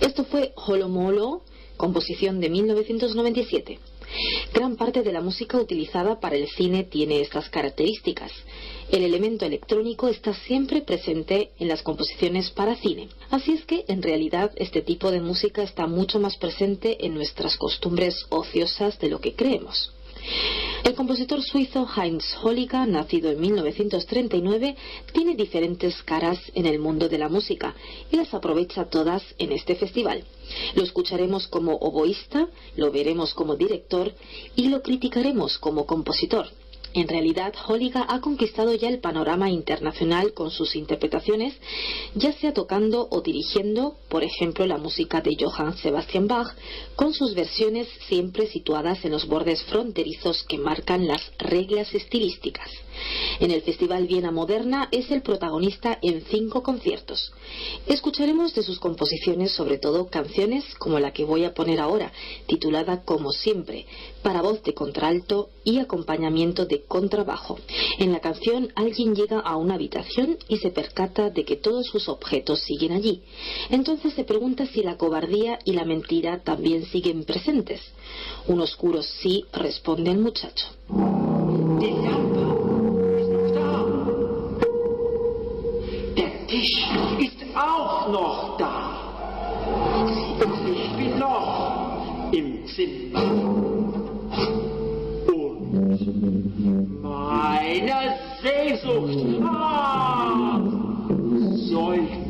Esto fue Holomolo, composición de 1997. Gran parte de la música utilizada para el cine tiene estas características. El elemento electrónico está siempre presente en las composiciones para cine. Así es que, en realidad, este tipo de música está mucho más presente en nuestras costumbres ociosas de lo que creemos. El compositor suizo Heinz Holliger, nacido en 1939, tiene diferentes caras en el mundo de la música y las aprovecha todas en este festival. Lo escucharemos como oboísta, lo veremos como director y lo criticaremos como compositor. En realidad, Holliger ha conquistado ya el panorama internacional con sus interpretaciones, ya sea tocando o dirigiendo, por ejemplo, la música de Johann Sebastian Bach, con sus versiones siempre situadas en los bordes fronterizos que marcan las reglas estilísticas. En el Festival Viena Moderna es el protagonista en 5 conciertos. Escucharemos de sus composiciones sobre todo canciones como la que voy a poner ahora, titulada Como siempre, para voz de contralto y acompañamiento de contrabajo. En la canción alguien llega a una habitación y se percata de que todos sus objetos siguen allí. Entonces se pregunta si la cobardía y la mentira también siguen presentes. Un oscuro sí, responde el muchacho. Ist auch noch da. Und ich bin noch im Zimmer. Und meine Sehnsucht, seufzt